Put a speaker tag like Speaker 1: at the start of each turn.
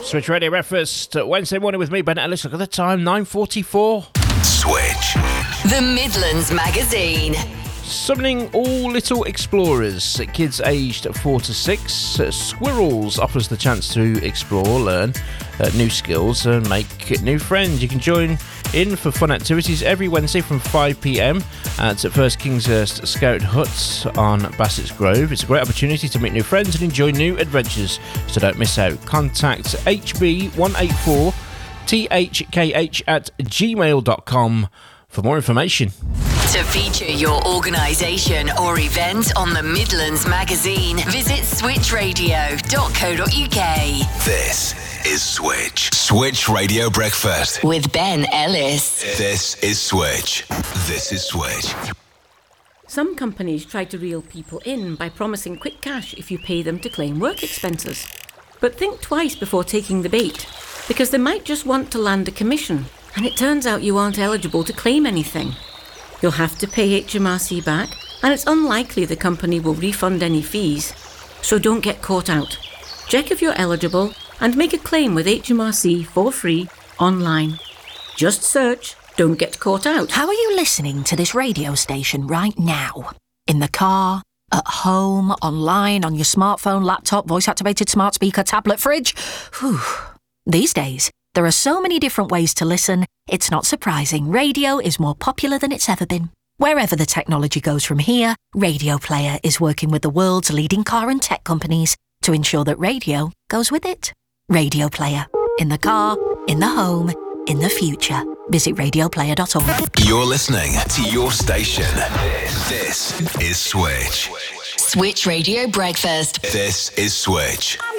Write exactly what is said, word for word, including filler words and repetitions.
Speaker 1: Switch Radio Breakfast, Wednesday morning with me, Ben Ellis. Look at the time, nine forty-four.
Speaker 2: Switch.
Speaker 3: The Midlands Magazine.
Speaker 1: Summoning all little explorers, kids aged four to six. Uh, Squirrels offers the chance to explore, learn uh, new skills and make new friends. You can join in for fun activities every Wednesday from five p.m. at First Kingshurst Scout Hut on Bassett's Grove. It's a great opportunity to meet new friends and enjoy new adventures, so don't miss out. Contact H B one eight four T H K H at gmail dot com for more information.
Speaker 3: To feature your organisation or event on the Midlands Magazine, visit switch radio dot co dot uk.
Speaker 2: This is Switch. Switch Radio Breakfast.
Speaker 3: With Ben Ellis.
Speaker 2: This is Switch. This is Switch.
Speaker 4: Some companies try to reel people in by promising quick cash if you pay them to claim work expenses. But think twice before taking the bait, because they might just want to land a commission, and it turns out you aren't eligible to claim anything. You'll have to pay H M R C back, and it's unlikely the company will refund any fees. So don't get caught out. Check if you're eligible and make a claim with H M R C for free online. Just search Don't Get Caught Out.
Speaker 5: How are you listening to this radio station right now? In the car, at home, online, on your smartphone, laptop, voice-activated smart speaker, tablet, fridge? Whew. These days, there are so many different ways to listen, it's not surprising radio is more popular than it's ever been. Wherever the technology goes from here, Radio Player is working with the world's leading car and tech companies to ensure that radio goes with it. Radio Player. In the car, in the home, in the future. Visit radio player dot org.
Speaker 2: You're listening to your station. This is Switch.
Speaker 3: Switch Radio Breakfast.
Speaker 2: This is Switch.